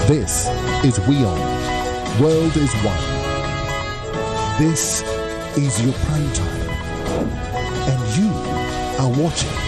This is WION. World is One. This is your prime time. And you are watching